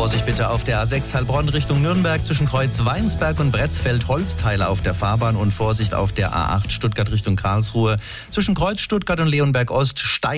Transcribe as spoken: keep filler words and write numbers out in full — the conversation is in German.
Vorsicht bitte auf der A sechs Heilbronn Richtung Nürnberg zwischen Kreuz Weinsberg und Bretzfeld, Holzteile auf der Fahrbahn und Vorsicht auf der A acht Stuttgart Richtung Karlsruhe zwischen Kreuz Stuttgart und Leonberg Ost, Stein